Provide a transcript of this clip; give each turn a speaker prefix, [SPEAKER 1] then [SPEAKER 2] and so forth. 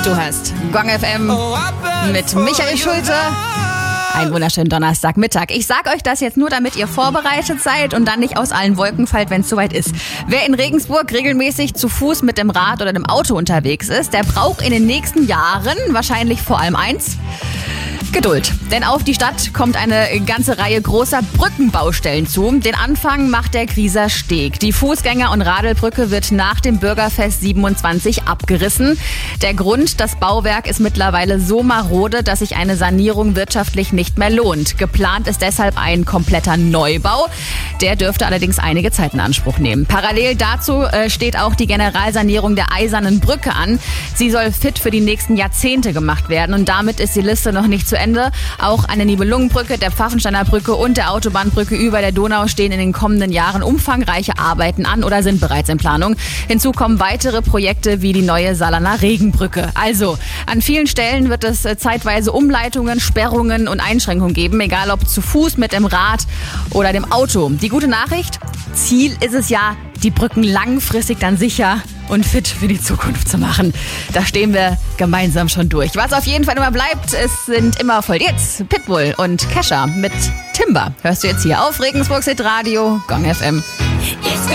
[SPEAKER 1] Du hörst Gong FM mit Michael Schulte. Einen wunderschönen Donnerstagmittag. Ich sag euch das jetzt nur, damit ihr vorbereitet seid und dann nicht aus allen Wolken fallt, wenn es soweit ist. Wer in Regensburg regelmäßig zu Fuß mit dem Rad oder dem Auto unterwegs ist, der braucht in den nächsten Jahren wahrscheinlich vor allem eins: Geduld. Denn auf die Stadt kommt eine ganze Reihe großer Brückenbaustellen zu. Den Anfang macht der Grieser Steg. Die Fußgänger- und Radelbrücke wird nach dem Bürgerfest 27 abgerissen. Der Grund: Das Bauwerk ist mittlerweile so marode, dass sich eine Sanierung wirtschaftlich nicht mehr lohnt. Geplant ist deshalb ein kompletter Neubau. Der dürfte allerdings einige Zeit in Anspruch nehmen. Parallel dazu steht auch die Generalsanierung der Eisernen Brücke an. Sie soll fit für die nächsten Jahrzehnte gemacht werden und damit ist die Liste noch nicht zu Ende. Auch eine Nibelungenbrücke, der Pfaffensteiner Brücke und der Autobahnbrücke über der Donau stehen in den kommenden Jahren umfangreiche Arbeiten an oder sind bereits in Planung. Hinzu kommen weitere Projekte wie die neue Saarlander Regenbrücke. Also, an vielen Stellen wird es zeitweise Umleitungen, Sperrungen und Einschränkungen geben, egal ob zu Fuß, mit dem Rad oder dem Auto. Die gute Nachricht: Ziel ist es ja, die Brücken langfristig dann sicher und fit für die Zukunft zu machen. Da stehen wir gemeinsam schon durch. Was auf jeden Fall immer bleibt, es sind immer voll jetzt Pitbull und Kesha mit Timber. Hörst du jetzt hier auf Regensburgs Hitradio Gong FM.